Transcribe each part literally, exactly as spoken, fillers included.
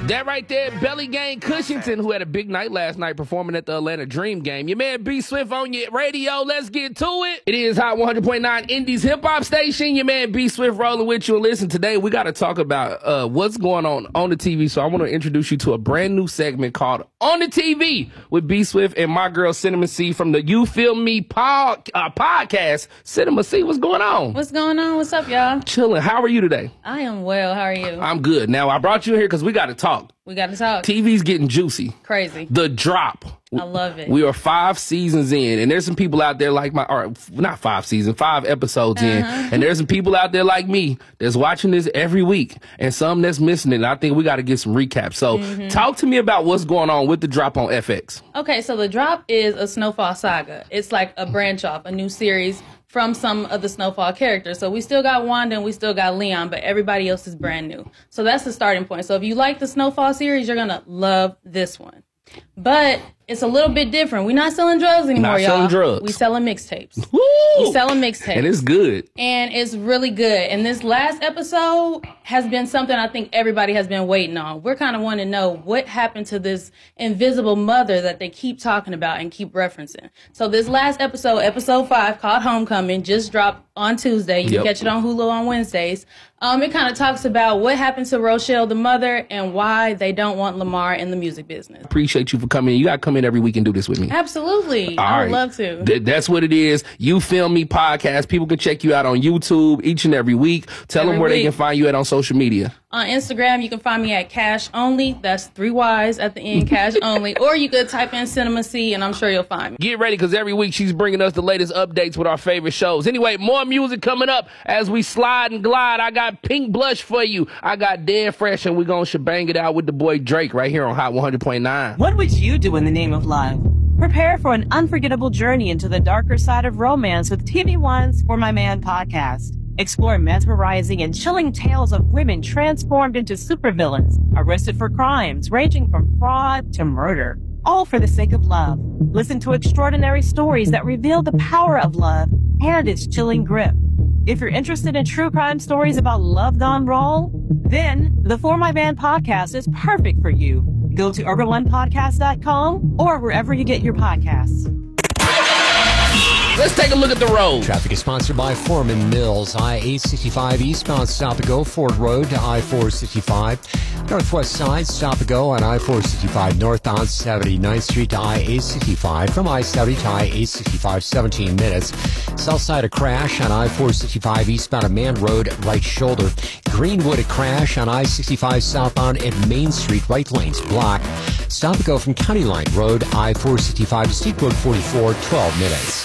That right there, Belly Gang Cushington, who had a big night last night performing at the Atlanta Dream Game. Your man B Swift on your radio. Let's get to it. It is Hot one hundred point nine Indies Hip Hop Station. Your man B Swift rolling with you. And listen, today we got to talk about uh, what's going on on the T V. So I want to introduce you to a brand new segment called On the T V with B Swift and my girl Cinema C from the You Feel Me pod, uh, podcast. Cinema C, what's going on? What's going on? What's up, y'all? Chilling. How are you today? I am well. How are you? I'm good. Now I brought you here because we got to talk. We got to talk. T V's getting juicy. Crazy. The Drop. I love it. We are five seasons in, and there's some people out there like my, or not five seasons, five episodes uh-huh. in, and there's some people out there like me that's watching this every week, and some that's missing it. And I think we got to get some recaps. So mm-hmm. talk to me about what's going on with The Drop on F X. Okay, so The Drop is a Snowfall saga. It's like a branch off, a new series from some of the Snowfall characters. So we still got Wanda and we still got Leon, but everybody else is brand new. So that's the starting point. So if you like the Snowfall series, you're going to love this one. But it's a little bit different. We're not selling drugs anymore, not y'all. Selling drugs. We selling mixtapes. Woo! We selling mixtapes. And it's good. And it's really good. And this last episode has been something I think everybody has been waiting on. We're kind of wanting to know what happened to this invisible mother that they keep talking about and keep referencing. So this last episode, episode five, called Homecoming, just dropped on Tuesday. You yep. can catch it on Hulu on Wednesdays. Um, it kind of talks about what happened to Rochelle, the mother, and why they don't want Lamar in the music business. Appreciate you for coming. You got to come in every week and do this with me. Absolutely. All I would right. love to. Th- that's what it is. You Feel Me podcast. People can check you out on YouTube each and every week. Tell every them where week. They can find you at on social media. On Instagram, you can find me at Cash Only. That's three Y's at the end, Cash Only. Or you could type in Cinema C, and I'm sure you'll find me. Get ready, because every week she's bringing us the latest updates with our favorite shows. Anyway, more music coming up as we slide and glide. I got Pink Blush for you. I got Dead Fresh, and we're going to shebang it out with the boy Drake right here on Hot one hundred point nine. What would you do in the name of love? Prepare for an unforgettable journey into the darker side of romance with T V One's For My Man podcast. Explore mesmerizing and chilling tales of women transformed into supervillains, arrested for crimes ranging from fraud to murder, all for the sake of love. Listen to extraordinary stories that reveal the power of love and its chilling grip. If you're interested in true crime stories about love gone wrong, then the For My Man podcast is perfect for you. Go to urban one podcast dot com or wherever you get your podcasts. Let's take a look at the road. Traffic is sponsored by Foreman Mills. I eight sixty-five eastbound, stop and go. Ford Road to I four sixty-five. Northwest side, stop and go on I four sixty-five northbound, seventy-ninth Street to I eight sixty-five. From I seventy to I eight sixty-five, seventeen minutes. South side, a crash on I four sixty-five eastbound at Man Road, right shoulder. Greenwood, a crash on I sixty-five southbound at Main Street, right lanes blocked. Stop and go from County Line Road, I four sixty-five to Steep Road forty-four, twelve minutes.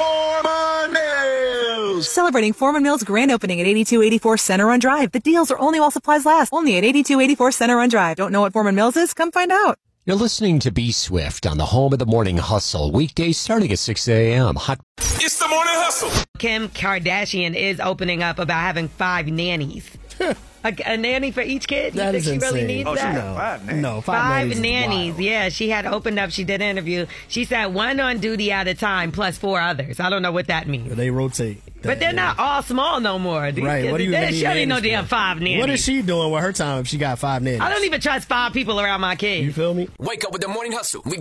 Celebrating Foreman Mills' grand opening at eighty-two eighty-four Center Run Drive. The deals are only while supplies last. Only at eighty-two eighty-four Center Run Drive. Don't know what Foreman Mills is? Come find out. You're listening to B Swift on the home of the morning hustle. Weekdays starting at six a.m. Hot. It's the morning hustle. Kim Kardashian is opening up about having five nannies. A, a nanny for each kid? You that think is she insane. really needs oh, that? No, five nannies. No, five, five nannies. nannies. Yeah, she had opened up. She did an interview. She said one on duty at a time plus four others. I don't know what that means. They rotate. But they're not all small no more. These right. kids, What do you There need surely no for? damn five nannies. What is she doing with her time if she got five nannies? I don't even trust five people around my kids. You feel me? Wake up with the morning hustle. We